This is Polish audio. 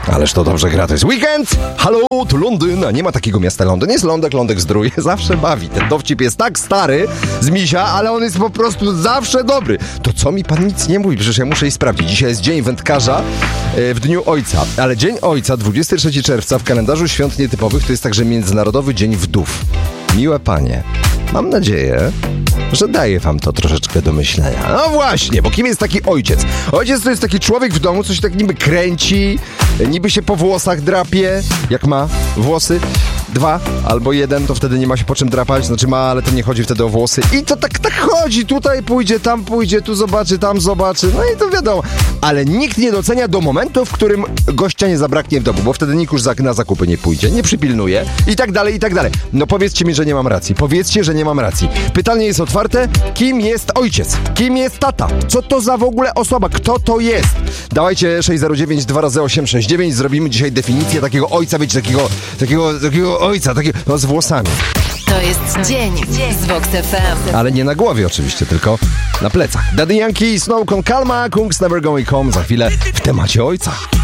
Ależ to dobrze gra, to jest weekend! Halo, tu Londyn, a nie ma takiego miasta Londyn. Jest Lądek zdrój, zawsze bawi. Ten dowcip jest tak stary z misia, ale on jest po prostu zawsze dobry. To co mi pan nic nie mówi? Przecież ja muszę jej sprawdzić. Dzisiaj jest Dzień Wędkarza w Dniu Ojca. Ale Dzień Ojca, 23 czerwca w kalendarzu świąt nietypowych to jest także Międzynarodowy Dzień Wdów. Miłe panie, mam nadzieję, że daje wam to troszeczkę do myślenia. No właśnie, bo kim jest taki ojciec? Ojciec to jest taki człowiek w domu, co się tak niby kręci, niby się po włosach drapie, jak ma włosy. 2 albo 1, to wtedy nie ma się po czym drapać, znaczy ma, ale to nie chodzi wtedy o włosy. I to tak chodzi, tutaj pójdzie, tam pójdzie, tu zobaczy, tam zobaczy, no i to wiadomo. Ale nikt nie docenia do momentu, w którym gościa nie zabraknie w domu, bo wtedy nikt już na zakupy nie pójdzie, nie przypilnuje i tak dalej, i tak dalej. No powiedzcie mi, że nie mam racji, powiedzcie, że nie mam racji. Pytanie jest otwarte, kim jest ojciec? Kim jest tata? Co to za w ogóle osoba? Kto to jest? Dawajcie 609 2x869, zrobimy dzisiaj definicję takiego ojca, wiecie, takiego ojca, takiego no, z włosami. To jest dzień z Vox FM. Ale nie na głowie oczywiście, tylko na plecach. Daddy Yankee, Snow Con Calma, Kungs Never Going Home. Za chwilę w temacie ojca.